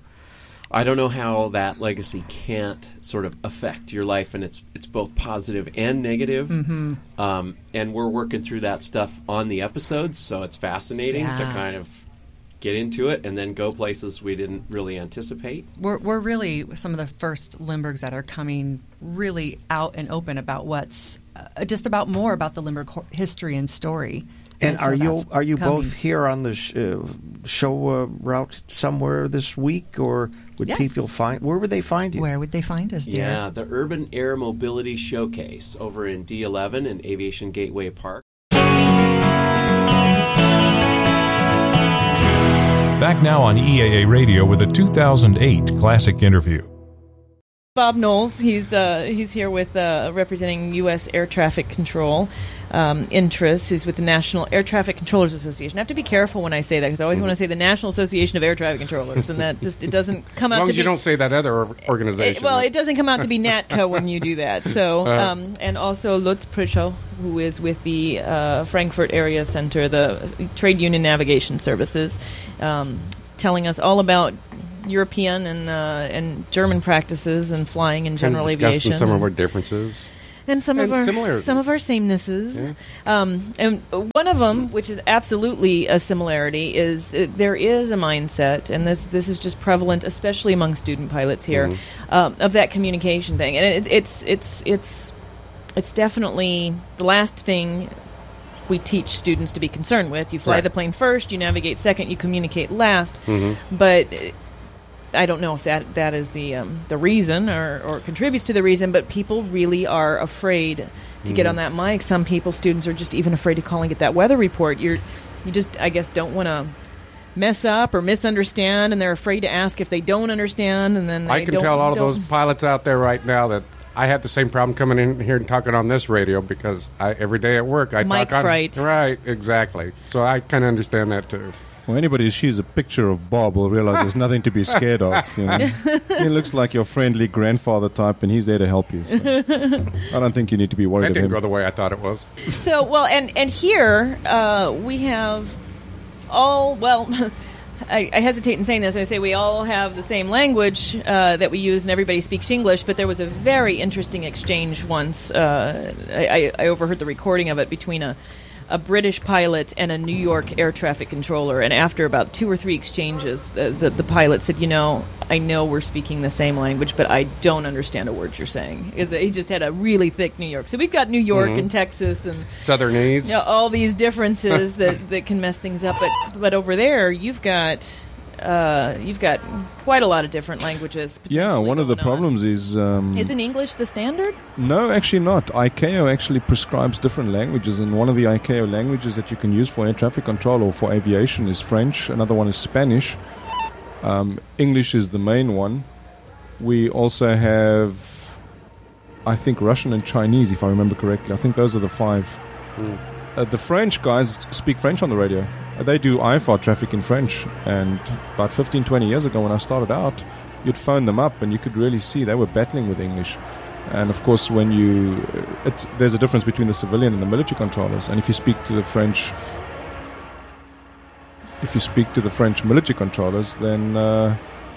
I don't know how that legacy can't sort of affect your life, and it's it's both positive and negative. Mm-hmm. Um, and we're working through that stuff on the episodes, so it's fascinating to Yeah. kind of get into it and then go places we didn't really anticipate. We're, we're really some of the first Lindberghs that are coming really out and open about what's uh, just about more about the Lindbergh ho- history and story. And, so are you that's are you coming. both here on the sh- uh, show uh, route somewhere this week, or would Yes. people find? Where would they find you? Where would they find us, dear? Yeah, the Urban Air Mobility Showcase over in D eleven in Aviation Gateway Park. Back now on E A A Radio with a two thousand eight classic interview. Bob Knowles, he's uh, he's here with uh, representing U S Air Traffic Control um, interests. He's with the National Air Traffic Controllers Association. I have to be careful when I say that because I always Mhm. want to say the National Association of Air Traffic Controllers, and that just it doesn't come As out long to as you be. don't say that other or- organization. It, well, it doesn't come out to be NATCA when you do that. So, Uh. um, and also Lutz Prischow, who is with the uh, Frankfurt Area Center, the Trade Union Navigation Services, um, telling us all about European and uh, and German practices and flying in general Kind of discussing aviation. some of and- our differences. and some And of our similarities. some of our samenesses. Yeah. Um, and one of them, which is absolutely a similarity, is uh, there is a mindset, and this this is just prevalent, especially among student pilots here, Mhm. um, of that communication thing, and it, it's it's it's it's definitely the last thing we teach students to be concerned with. You fly Right. the plane first, you navigate second, you communicate last, Mhm. but. uh, I don't know if that, that is the um, the reason or, or contributes to the reason, but people really are afraid to get Mhm. on that mic. Some people, students, are just even afraid of calling it that weather report. You're, you just, I guess, don't want to mess up or misunderstand, and they're afraid to ask if they don't understand, and then they I can don't, tell all of don't- those pilots out there right now that I had the same problem coming in here and talking on this radio because I, every day at work I Mic talk on fright. right exactly. So I kind of understand that too. Well, anybody who sees a picture of Bob will realize there's nothing to be scared of. You know? He looks like your friendly grandfather type, and he's there to help you. So I don't think you need to be worried That of didn't him. go the way I thought it was. So, well, and, and here uh, we have all, well, I, I hesitate in saying this. I say we all have the same language uh, that we use and everybody speaks English, but there was a very interesting exchange once. Uh, I, I overheard the recording of it between a, a British pilot and a New York air traffic controller, and after about two or three exchanges, uh, the, the pilot said, you know, I know we're speaking the same language, but I don't understand a word you're saying. Is that he just had a really thick New York. So we've got New York Mhm. and Texas and Southernese. you know, all these differences that, that can mess things up. But but over there, you've got uh, you've got quite a lot of different languages. Yeah, one of the going on. problems is... Um, Isn't English the standard? No, actually not. I C A O actually prescribes different languages, and one of the I C A O languages that you can use for air traffic control or for aviation is French. Another one is Spanish. Um, English is the main one. We also have, I think, Russian and Chinese, if I remember correctly. I think those are the five. Mm. Uh, the French guys speak French on the radio. Uh, they do I F R traffic in French. And about fifteen, twenty years ago when I started out, you'd phone them up and you could really see they were battling with English. And of course, when you, uh, it's, there's a difference between the civilian and the military controllers. And if you speak to the French, if you speak to the French military controllers, then uh,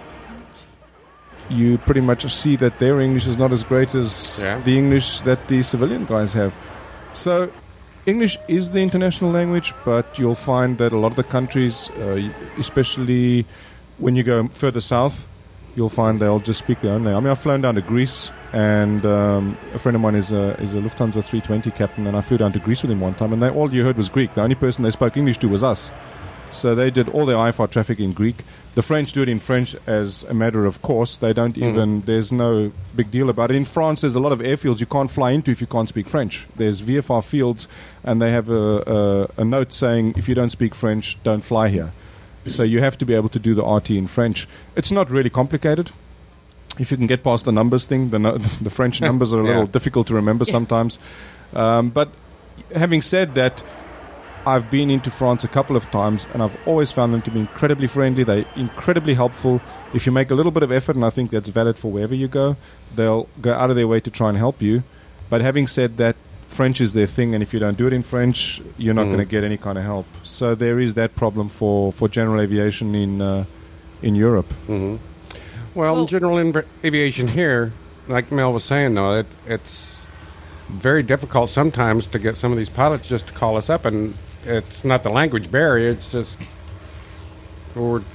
you pretty much see that their English is not as great as Yeah. the English that the civilian guys have. So English is the international language, but you'll find that a lot of the countries, uh, especially when you go further south, you'll find they'll just speak their own language. I mean, I've flown down to Greece, and um, a friend of mine is a, is a Lufthansa three twenty captain, and I flew down to Greece with him one time, and they, all you heard was Greek. The only person they spoke English to was us. So they did all their I F R traffic in Greek. The French do it in French as a matter of course. They don't Mhm. even, there's no big deal about it. In France, there's a lot of airfields you can't fly into if you can't speak French. There's V F R fields, and they have a, a, a note saying, if you don't speak French, don't fly here. So you have to be able to do the R T in French. It's not really complicated. If you can get past the numbers thing, the, no, the French numbers are a little Yeah. difficult to remember Yeah. sometimes. Um, but having said that, I've been into France a couple of times, and I've always found them to be incredibly friendly. They're incredibly helpful. If you make a little bit of effort, and I think that's valid for wherever you go, they'll go out of their way to try and help you. But having said that, French is their thing, and if you don't do it in French, you're not Mhm. going to get any kind of help. So there is that problem for, for general aviation in uh, in Europe. hmm Well, Well- in general in aviation here, like Mel was saying, though, it, it's very difficult sometimes to get some of these pilots just to call us up, and it's not the language barrier. It's just we're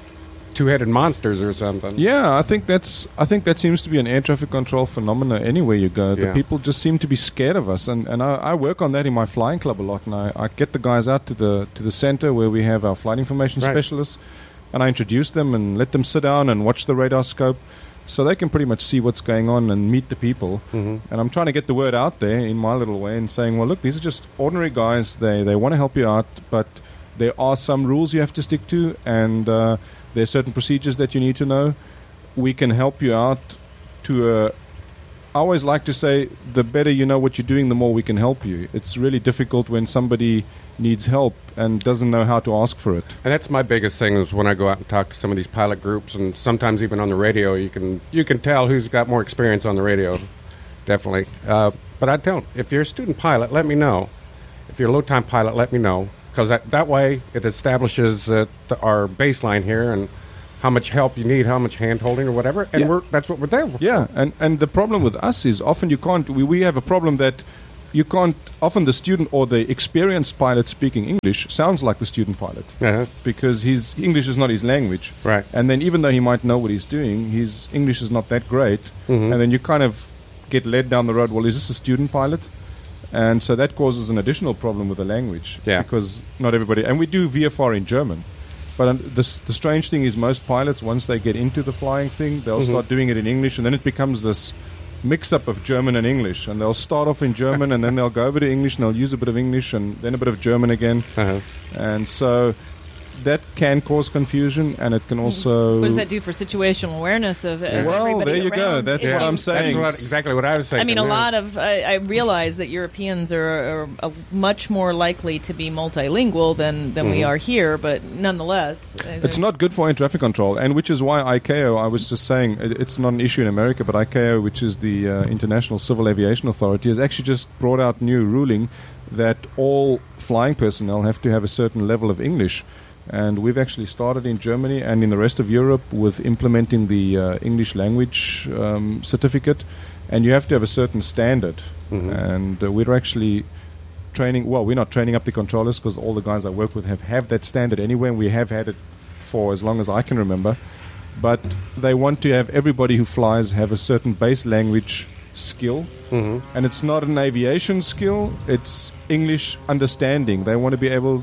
two-headed monsters or something. Yeah, I think that's I think that seems to be an air traffic control phenomena anywhere you go. The Yeah. people just seem to be scared of us, and, and I, I work on that in my flying club a lot. And I, I get the guys out to the to the center where we have our flight information Right. specialists, and I introduce them and let them sit down and watch the radar scope, so they can pretty much see what's going on and meet the people. Mm-hmm. And I'm trying to get the word out there in my little way and saying, well, look, these are just ordinary guys. They they want to help you out, but there are some rules you have to stick to, and uh, there are certain procedures that you need to know. We can help you out to uh, I always like to say, the better you know what you're doing, the more we can help you. It's really difficult when somebody needs help and doesn't know how to ask for it. And that's my biggest thing is when I go out and talk to some of these pilot groups, and sometimes even on the radio, you can you can tell who's got more experience on the radio, definitely. Uh, but I tell them, if you're a student pilot, let me know. If you're a low-time pilot, let me know. Because that, that way it establishes uh, the, our baseline here and how much help you need, how much hand-holding or whatever, and Yeah. we're, that's what we're there for. Yeah, and, and the problem with us is often you can't, we, we have a problem that you can't, often the student or the experienced pilot speaking English sounds like the student pilot. Uh-huh. Because his English is not his language. Right. And then even though he might know what he's doing, his English is not that great. Mhm. And then you kind of get led down the road, well, is this a student pilot? And so that causes an additional problem with the language. Yeah. Because not everybody, and we do V F R in German. But um, the, s- the strange thing is most pilots, once they get into the flying thing, they'll Mhm. start doing it in English, and then it becomes this mix-up of German and English. And they'll start off in German, and then they'll go over to English, and they'll use a bit of English, and then a bit of German again. Uh-huh. And so that can cause confusion, and it can also... What does that do for situational awareness of Well, everybody there you go. around? That's It what I'm means- saying. That's what, exactly what I was saying. I mean, a lot of I, I realize that Europeans are, are, are much more likely to be multilingual than, than we Mhm. are here, but nonetheless, uh, It's not good for air traffic control, and which is why I C A O, I was just saying, it, it's not an issue in America, but I C A O, which is the uh, International Civil Aviation Authority, has actually just brought out new ruling that all flying personnel have to have a certain level of English. And we've actually started in Germany and in the rest of Europe with implementing the uh, English language um, certificate, and you have to have a certain standard. Mhm. And uh, we're actually training, well, we're not training up the controllers because all the guys I work with have, have that standard anyway, and we have had it for as long as I can remember. But they want to have everybody who flies have a certain base language skill. Mhm. And it's not an aviation skill, it's English understanding. They want to be able...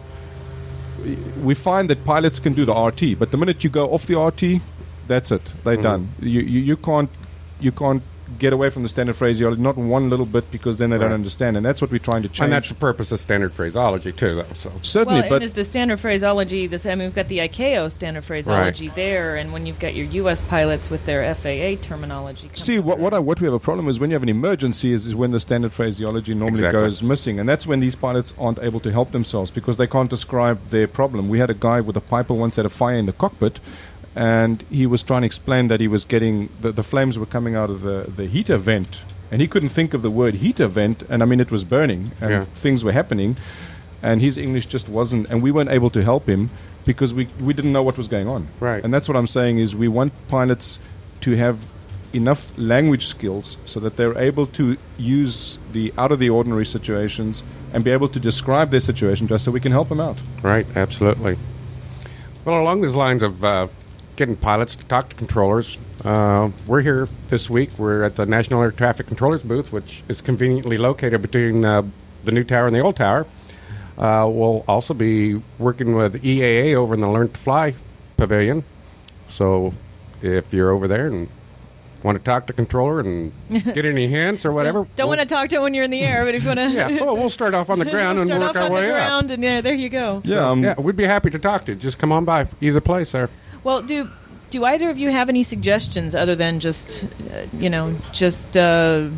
We find that pilots can do the R T, but the minute you go off the R T, that's it. They're Mhm. done. You, you you can't you can't get away from the standard phraseology, not one little bit, because then they don't Right. understand, and that's what we're trying to change. And that's the purpose of standard phraseology, too. Though, so. Certainly, well, but and is the standard phraseology? This, I mean, we've got the I C A O standard phraseology there, and when you've got your U S pilots with their F A A terminology. coming see what what, I, what we have a problem is when you have an emergency is, is when the standard phraseology normally Exactly. goes missing, and that's when these pilots aren't able to help themselves because they can't describe their problem. We had a guy with a Piper once had a fire in the cockpit, and he was trying to explain that he was getting the, the flames were coming out of the, the heater vent, and he couldn't think of the word heater vent, and I mean it was burning and Yeah. things were happening, and his English just wasn't, and we weren't able to help him because we we didn't know what was going on. Right. And that's what I'm saying is we want pilots to have enough language skills so that they're able to use the out of the ordinary situations and be able to describe their situation to us so we can help them out. Right, absolutely. Well, along those lines of uh, getting pilots to talk to controllers, uh, we're here this week. We're at the National Air Traffic Controllers booth, which is conveniently located between uh, the new tower and the old tower. Uh, we'll also be working with E A A over in the Learn to Fly pavilion. So if you're over there and want to talk to controller and get any hints or whatever, Don't, don't want to talk to him when you're in the air, but if you want to, yeah, well, we'll start off on the ground and start work off our on way the up. ground, and yeah, there you go. Yeah, um, Yeah, we'd be happy to talk to you. Just come on by either place there. Well, do do either of you have any suggestions other than just uh, you know just uh,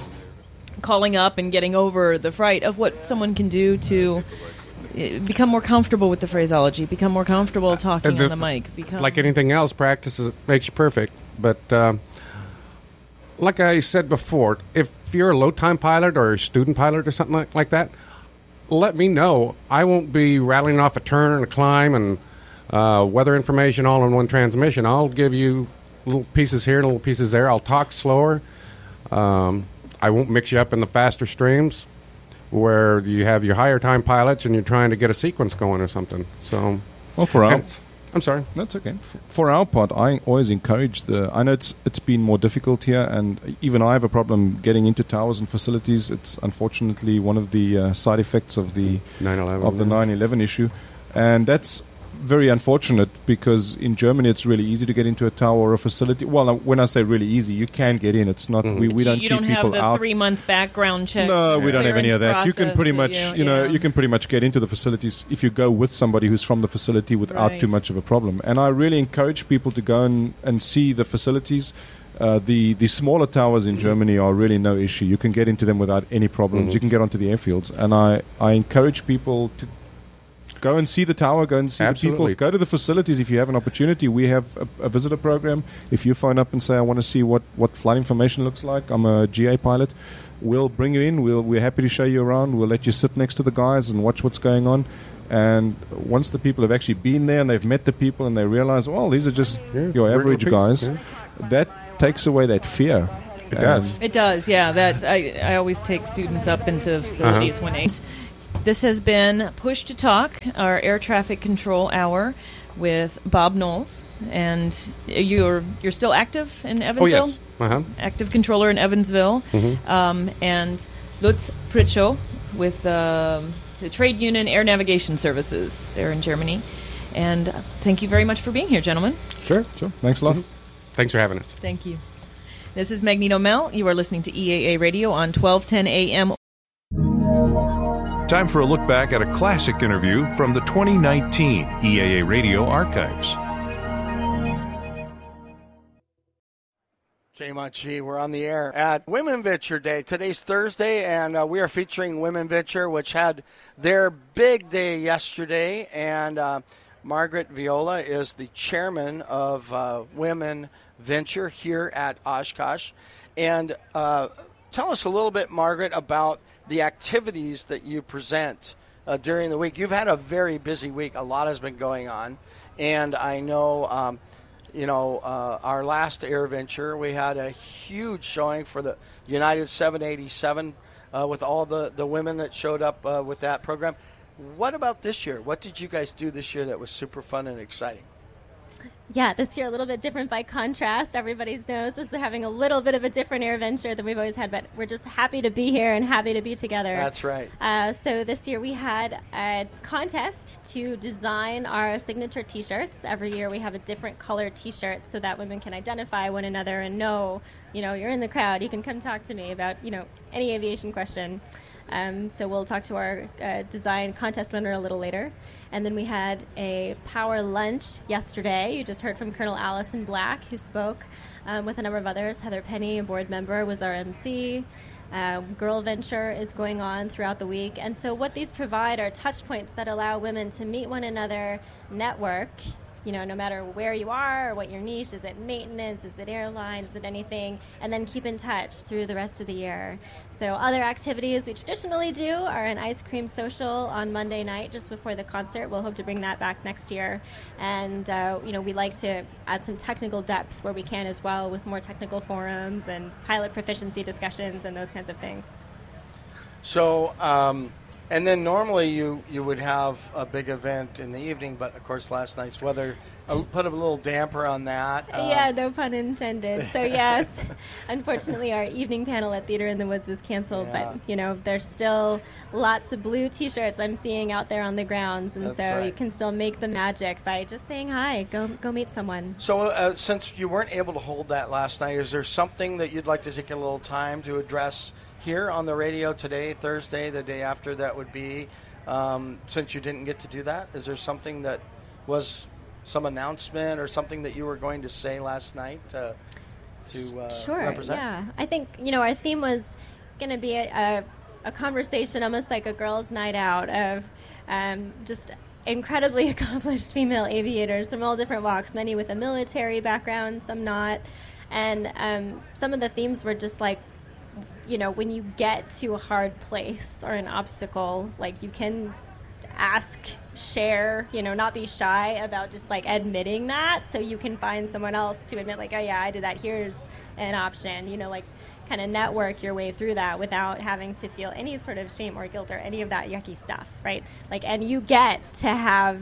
calling up and getting over the fright of what someone can do to uh, become more comfortable with the phraseology, become more comfortable talking the- on the mic, become Like anything else, practice is, makes you perfect. But um, like I said before, if you're a low-time pilot or a student pilot or something like, like that, let me know. I won't be rattling off a turn and a climb and uh, weather information all in one transmission. I'll give you little pieces here and little pieces there. I'll talk slower. Um, I won't mix you up in the faster streams where you have your higher time pilots and you're trying to get a sequence going or something. So, Well, for our, and- I'm sorry. That's okay. F- For our part, I always encourage the. I know it's it's been more difficult here, and even I have a problem getting into towers and facilities. It's unfortunately one of the uh, side effects of the nine eleven of the yeah. nine eleven issue, and that's very unfortunate because in Germany it's really easy to get into a tower or a facility. Well, uh, when I say really easy, you can get in. It's not. Mm-hmm. We, we But don't you keep don't people have the out. three-month background check. No, we don't have any of that. You can clearance pretty much, process that you know, yeah. you can pretty much get into the facilities if you go with somebody who's from the facility without Right. too much of a problem. And I really encourage people to go and, and see the facilities. Uh, the the smaller towers in Germany are really no issue. You can get into them without any problems. Mhm. You can get onto the airfields, and I, I encourage people to go and see the tower. Go and see Absolutely. the people. Go to the facilities if you have an opportunity. We have a, a visitor program. If you phone up and say, "I want to see what, what flight information looks like," I'm a G A pilot. We'll bring you in. We'll, we're happy to show you around. We'll let you sit next to the guys and watch what's going on. And once the people have actually been there and they've met the people and they realize, well, these are just Yeah, your regular average people, guys, yeah. that takes away that fear. It does. It does, yeah. That's I, I always take students up into facilities Uh-huh. when they. This has been Push to Talk, our air traffic control hour with Bob Knowles, and you're you're still active in Oh Evansville. yes. Uh-huh. Active controller in Evansville, Mhm. um, and Lutz Pritchow with um, the Trade Union Air Navigation Services there in Germany. And uh, thank you very much for being here, gentlemen. Sure. Sure. Thanks a lot. Thanks for having us. Thank you. This is Magneto Mel. You are listening to E A A Radio on twelve ten A M. Time for a look back at a classic interview from the twenty nineteen E A A Radio archives. J M I G, we're on the air at Women Venture Day. Today's Thursday, and uh, we are featuring Women Venture, which had their big day yesterday. And uh, Margaret Viola is the chairman of uh, Women Venture here at Oshkosh. And uh, tell us a little bit, Margaret, about the activities that you present uh, during the week. You've had a very busy week. A lot has been going on. And I know... Um, You know, uh, our last Air Venture, we had a huge showing for the United seven eighty-seven uh, with all the, the women that showed up uh, with that program. What about this year? What did you guys do this year that was super fun and exciting? Yeah, this year a little bit different by contrast. Everybody knows this is having a little bit of a different air venture than we've always had, but we're just happy to be here and happy to be together. That's right. Uh, so this year we had a contest to design our signature T-shirts. Every year we have a different color T-shirt so that women can identify one another and know, you know, you're in the crowd. You can come talk to me about, you know, any aviation question. Um, so we'll talk to our uh, design contest winner a little later. And then we had a power lunch yesterday. You just heard from Colonel Allison Black, who spoke um, with a number of others. Heather Penny, a board member, was our M C. Uh, Girl Venture is going on throughout the week. And so what these provide are touch points that allow women to meet one another, network, you know, no matter where you are or what your niche is. It maintenance? Is it airline? Is it anything? And then keep in touch through the rest of the year. So other activities we traditionally do are an ice cream social on Monday night just before the concert. We'll hope to bring that back next year. And, uh, you know, we like to add some technical depth where we can as well with more technical forums and pilot proficiency discussions and those kinds of things. So, um, and then normally you, you would have a big event in the evening, but of course last night's weather uh, put a little damper on that. Um, Yeah, no pun intended. So yes, unfortunately our evening panel at Theater in the Woods was canceled, Yeah. but you know, there's still lots of blue T-shirts I'm seeing out there on the grounds, and That's so right. you can still make the magic by just saying hi, go go meet someone. So uh, since you weren't able to hold that last night, is there something that you'd like to take a little time to address here on the radio today, Thursday, the day after that would be, um, since you didn't get to do that? Is there something that was some announcement or something that you were going to say last night uh, to uh, Sure, represent? yeah. I think, you know, our theme was going to be a, a, a conversation almost like a girls' night out of um, just incredibly accomplished female aviators from all different walks, many with a military background, some not. And um, some of the themes were just like, you know, when you get to a hard place or an obstacle, like you can ask, share, you know, not be shy about just like admitting that, so you can find someone else to admit like, oh yeah, I did that, here's an option, you know, like kind of network your way through that without having to feel any sort of shame or guilt or any of that yucky stuff, right? Like, and you get to have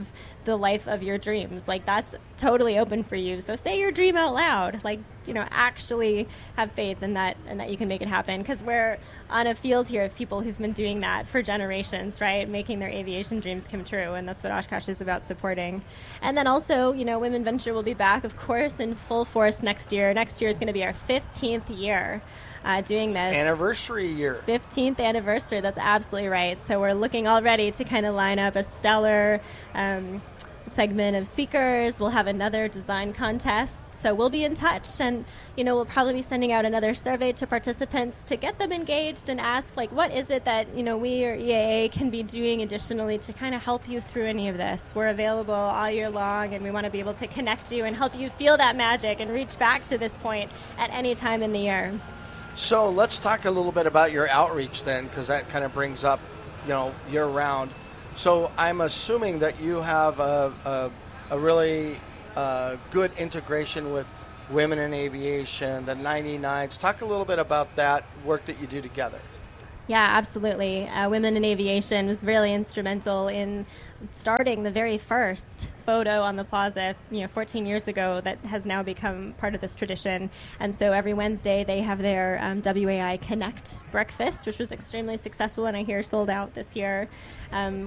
the life of your dreams. Like, that's totally open for you. So say your dream out loud. Like, you know, actually have faith in that and that you can make it happen. Because we're on a field here of people who've been doing that for generations, right? Making their aviation dreams come true. And that's what Oshkosh is about supporting. And then also, you know, Women Venture will be back, of course, in full force next year. Next year is going to be our fifteenth year. Uh, doing this anniversary year, fifteenth anniversary. That's absolutely right. So we're looking already to kind of line up a stellar um, segment of speakers. We'll have another design contest. So we'll be in touch, and you know we'll probably be sending out another survey to participants to get them engaged and ask, like, what is it that you know we or E A A can be doing additionally to kind of help you through any of this. We're available all year long, and we want to be able to connect you and help you feel that magic and reach back to this point at any time in the year. So let's talk a little bit about your outreach then, because that kind of brings up, you know, year round. So I'm assuming that you have a, a, a really uh, good integration with Women in Aviation, the ninety-nines. Talk a little bit about that work that you do together. Yeah, absolutely. Uh, Women in Aviation was really instrumental in starting the very first photo on the plaza, you know, fourteen years ago that has now become part of this tradition. And so every Wednesday they have their um, W A I Connect breakfast, which was extremely successful and I hear sold out this year. Um,